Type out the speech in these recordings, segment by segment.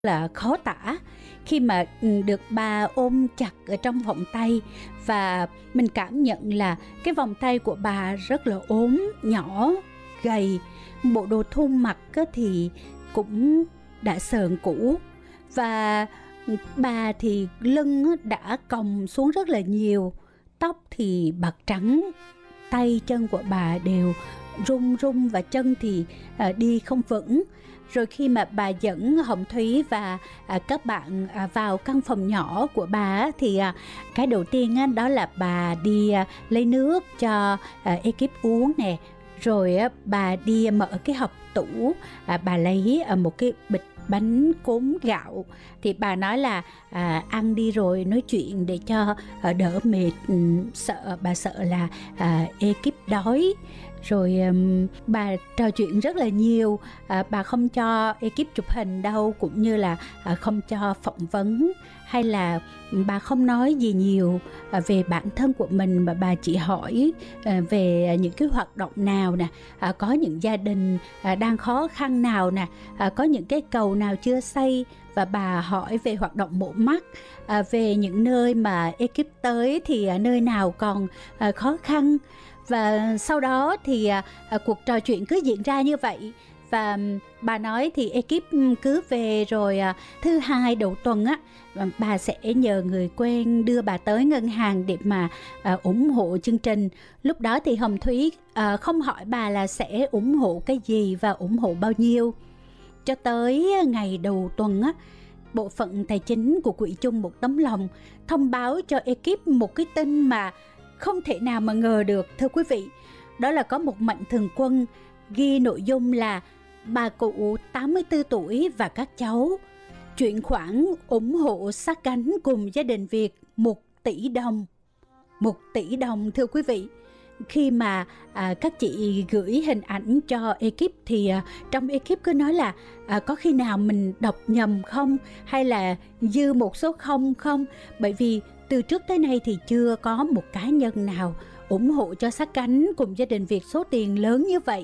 là khó tả khi mà được bà ôm chặt ở trong vòng tay, và mình cảm nhận là cái vòng tay của bà rất là ốm, nhỏ, gầy. Bộ đồ thun mặc thì cũng đã sờn cũ, và bà thì lưng đã còng xuống rất là nhiều, tóc thì bạc trắng, tay chân của bà đều run run và chân thì đi không vững. Rồi khi mà bà dẫn Hồng Thúy và các bạn vào căn phòng nhỏ của bà thì cái đầu tiên đó là bà đi lấy nước cho ekip uống nè. Rồi bà đi mở cái hộp tủ, bà lấy một cái bịch bánh cốm gạo. Thì bà nói là ăn đi rồi nói chuyện để cho đỡ mệt, bà sợ là ekip đói. Rồi bà trò chuyện rất là nhiều, bà không cho ekip chụp hình đâu, cũng như là không cho phỏng vấn, hay là bà không nói gì nhiều về bản thân của mình, mà bà chỉ hỏi về những cái hoạt động nào nè, có những gia đình đang khó khăn nào nè, có những cái cầu nào chưa xây, và bà hỏi về hoạt động mổ mắt, về những nơi mà ekip tới thì nơi nào còn khó khăn. Và sau đó thì cuộc trò chuyện cứ diễn ra như vậy. Và bà nói thì ekip cứ về rồi thứ hai đầu tuần bà sẽ nhờ người quen đưa bà tới ngân hàng để mà ủng hộ chương trình. Lúc đó thì Hồng Thúy không hỏi bà là sẽ ủng hộ cái gì và ủng hộ bao nhiêu. Cho tới ngày đầu tuần bộ phận tài chính của Quỹ chung một tấm lòng thông báo cho ekip một cái tin mà không thể nào mà ngờ được, thưa quý vị. Đó là có một mạnh thường quân ghi nội dung là bà cụ 84 tuổi và các cháu chuyển khoản ủng hộ sát cánh cùng gia đình Việt 1 tỷ đồng. 1 tỷ đồng, thưa quý vị. Khi mà các chị gửi hình ảnh cho ekip thì trong ekip cứ nói là có khi nào mình đọc nhầm không, hay là dư một số không không, bởi vì từ trước tới nay thì chưa có một cá nhân nào ủng hộ cho sát cánh cùng gia đình Việt số tiền lớn như vậy.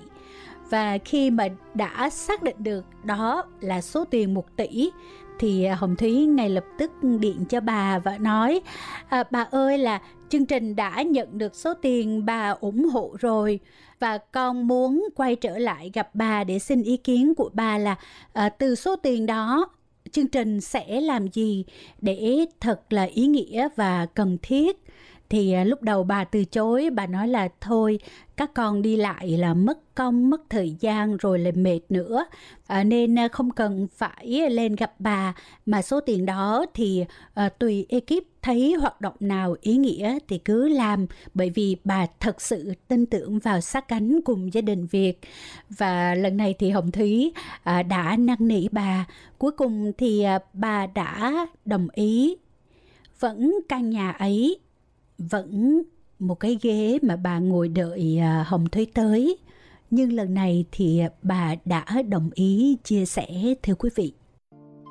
Và khi mà đã xác định được đó là số tiền 1 tỷ thì Hồng Thúy ngay lập tức điện cho bà và nói bà ơi, là chương trình đã nhận được số tiền bà ủng hộ rồi, và con muốn quay trở lại gặp bà để xin ý kiến của bà là từ số tiền đó chương trình sẽ làm gì để thật là ý nghĩa và cần thiết. Thì lúc đầu bà từ chối, bà nói là thôi, các con đi lại là mất công, mất thời gian rồi lại mệt nữa, nên không cần phải lên gặp bà, mà số tiền đó thì tùy ekip thấy hoạt động nào ý nghĩa thì cứ làm, bởi vì bà thật sự tin tưởng vào sát cánh cùng gia đình Việt. Và lần này thì Hồng Thúy đã năn nỉ bà, cuối cùng thì bà đã đồng ý. Vẫn căn nhà ấy, vẫn một cái ghế mà bà ngồi đợi Hồng Thúy tới, nhưng lần này thì bà đã đồng ý chia sẻ, thưa quý vị.